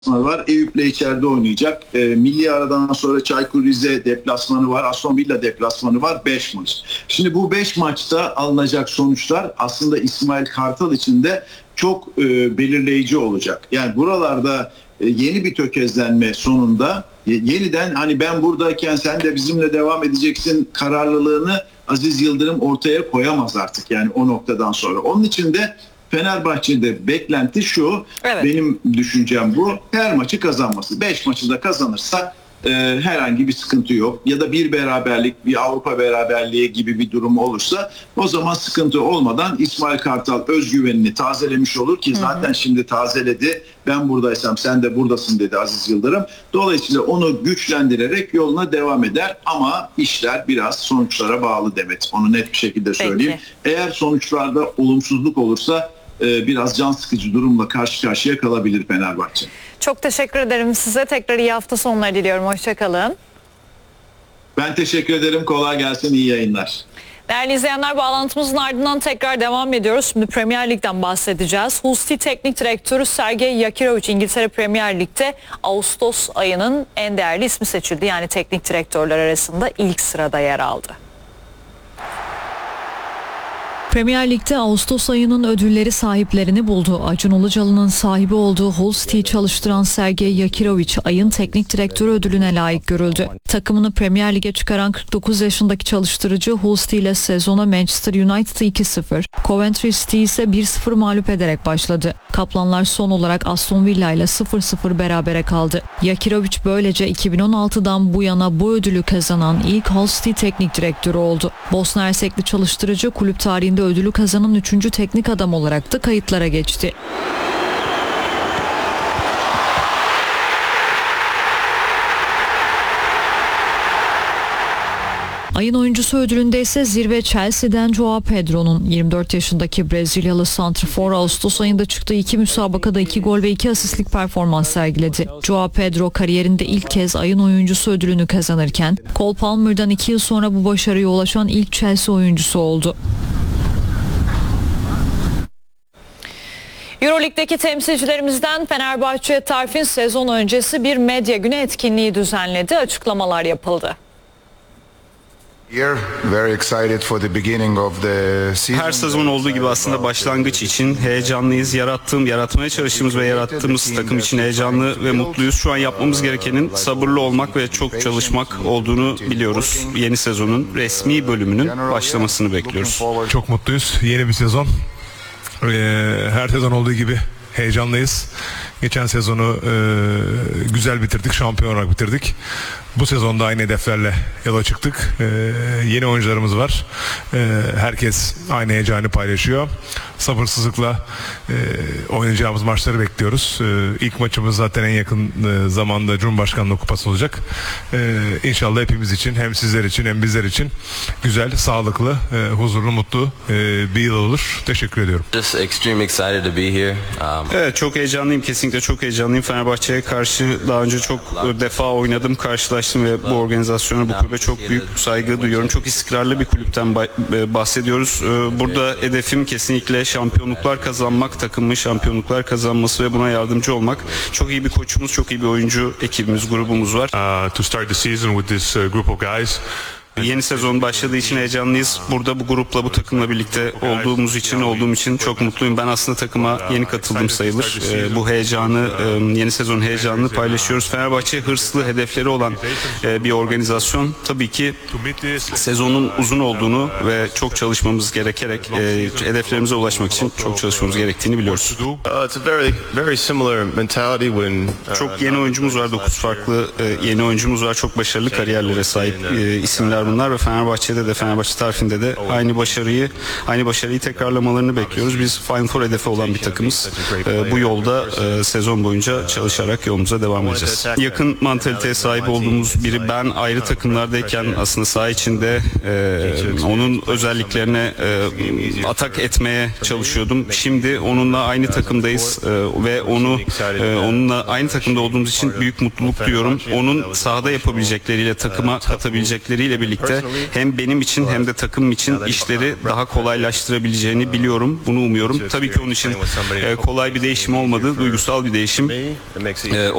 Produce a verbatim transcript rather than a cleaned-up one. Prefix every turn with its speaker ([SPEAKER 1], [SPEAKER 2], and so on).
[SPEAKER 1] var. Eyüp'le içeride oynayacak. E, milli aradan sonra Çaykur Rize deplasmanı var. Aston Villa deplasmanı var. beş maç. Şimdi bu beş maçta alınacak sonuçlar aslında İsmail Kartal için de çok e, belirleyici olacak. Yani buralarda e, yeni bir tökezlenme sonunda e, yeniden hani ben buradayken sen de bizimle devam edeceksin kararlılığını Aziz Yıldırım ortaya koyamaz artık yani o noktadan sonra. Onun için de Fenerbahçe'de beklenti şu, evet. Benim düşüncem bu, her maçı kazanması. beş maçı da kazanırsa e, herhangi bir sıkıntı yok. Ya da bir beraberlik, bir Avrupa beraberliği gibi bir durum olursa o zaman sıkıntı olmadan İsmail Kartal özgüvenini tazelemiş olur ki zaten hı hı. Şimdi tazeledi. Ben buradaysam sen de buradasın dedi Aziz Yıldırım. Dolayısıyla onu güçlendirerek yoluna devam eder ama işler biraz sonuçlara bağlı Demet. Onu net bir şekilde söyleyeyim. Peki. Eğer sonuçlarda olumsuzluk olursa biraz can sıkıcı durumla karşı karşıya kalabilir Fenerbahçe.
[SPEAKER 2] Çok teşekkür ederim size. Tekrar iyi hafta sonları diliyorum. Hoşçakalın.
[SPEAKER 1] Ben teşekkür ederim. Kolay gelsin. İyi yayınlar.
[SPEAKER 2] Değerli izleyenler, bağlantımızın ardından tekrar devam ediyoruz. Şimdi Premier Lig'den bahsedeceğiz. Hull City Teknik Direktörü Sergey Yakirovic İngiltere Premier Lig'de Ağustos ayının en değerli ismi seçildi. Yani teknik direktörler arasında ilk sırada yer aldı. Premier Lig'de Ağustos ayının ödülleri sahiplerini buldu. Acun Ilıcalı'nın sahibi olduğu Hull City'yi çalıştıran Sergey Yakirovic ayın teknik direktörü ödülüne layık görüldü. Takımını Premier Lig'e çıkaran kırk dokuz yaşındaki çalıştırıcı Hull City ile sezona Manchester United'ı iki sıfır, Coventry City ise bir sıfır mağlup ederek başladı. Kaplanlar son olarak Aston Villa ile sıfır sıfır berabere kaldı. Yakirovic böylece iki bin on altıdan bu yana bu ödülü kazanan ilk Hull City teknik direktörü oldu. Bosna Hersekli çalıştırıcı kulüp tarihinde ödülü kazanan üçüncü teknik adam olarak da kayıtlara geçti. Ayın oyuncusu ödülünde ise zirve Chelsea'den Joao Pedro'nun. yirmi dört yaşındaki Brezilyalı santrafor Ağustos ayında çıktığı iki müsabakada iki gol ve iki asistlik performans sergiledi. Joao Pedro kariyerinde ilk kez ayın oyuncusu ödülünü kazanırken Cole Palmer'dan iki yıl sonra bu başarıya ulaşan ilk Chelsea oyuncusu oldu. Euroleague'deki temsilcilerimizden Fenerbahçe Tarfin sezon öncesi bir medya günü etkinliği düzenledi. Açıklamalar yapıldı.
[SPEAKER 3] Her sezon olduğu gibi aslında başlangıç için heyecanlıyız. Yarattığım, yaratmaya çalıştığımız ve yarattığımız takım için heyecanlı ve mutluyuz. Şu an yapmamız gerekenin sabırlı olmak ve çok çalışmak olduğunu biliyoruz. Yeni sezonun resmi bölümünün başlamasını bekliyoruz.
[SPEAKER 4] Çok mutluyuz. Yeni bir sezon. Her sezon olduğu gibi heyecanlıyız. Geçen sezonu e, güzel bitirdik, şampiyon olarak bitirdik. Bu sezonda aynı hedeflerle yola çıktık. E, yeni oyuncularımız var. E, herkes aynı heyecanı paylaşıyor. Sabırsızlıkla e, oynayacağımız maçları bekliyoruz. E, ilk maçımız zaten en yakın e, zamanda Cumhurbaşkanlığı Kupası olacak. E, İnşallah hepimiz için, hem sizler için hem bizler için güzel, sağlıklı, e, huzurlu, mutlu e, bir yıl olur. Teşekkür ediyorum.
[SPEAKER 5] Just extremely excited to be here. Um...
[SPEAKER 3] Evet, çok heyecanlıyım, kesinlikle çok heyecanlıyım. Fenerbahçe'ye karşı daha önce çok defa oynadım, karşılaştım ve bu organizasyona, bu kulübe çok büyük saygı duyuyorum. Çok istikrarlı bir kulüpten bahsediyoruz. Burada hedefim kesinlikle şampiyonluklar kazanmak, takımın şampiyonluklar kazanması ve buna yardımcı olmak. Çok iyi bir koçumuz, çok iyi bir oyuncu ekibimiz, grubumuz var.
[SPEAKER 4] Uh, to start the season with this uh, group of guys.
[SPEAKER 3] Yeni sezon başladığı için heyecanlıyız. Burada bu grupla, bu takımla birlikte olduğumuz için, olduğum için çok mutluyum. Ben aslında takıma yeni katıldım sayılır. Ee, bu heyecanı, yeni sezon heyecanını paylaşıyoruz. Fenerbahçe hırslı, hedefleri olan bir organizasyon. Tabii ki sezonun uzun olduğunu ve çok çalışmamız gerekerek hedeflerimize ulaşmak için çok çalışmamız gerektiğini biliyoruz. Çok yeni oyuncumuz var, dokuz farklı yeni oyuncumuz var. Çok başarılı kariyerlere sahip isimler bunlar ve Fenerbahçe'de de, Fenerbahçe tarafinde de aynı başarıyı aynı başarıyı tekrarlamalarını bekliyoruz. Biz Final Four hedefi olan bir takımız. Ee, bu yolda e, sezon boyunca çalışarak yolumuza devam edeceğiz. Yakın mantaliteye sahip olduğumuz biri. Ben ayrı takımlardayken aslında saha içinde e, onun özelliklerine e, atak etmeye çalışıyordum. Şimdi onunla aynı takımdayız e, ve onu e, onunla aynı takımda olduğumuz için büyük mutluluk duyuyorum. Onun sahada yapabilecekleriyle, takıma katabilecekleriyle birlikte birlikte hem benim için hem de takım için işleri daha kolaylaştırabileceğini biliyorum. Bunu umuyorum. Tabii ki onun için e, kolay bir değişim olmadı. Duygusal bir değişim. E,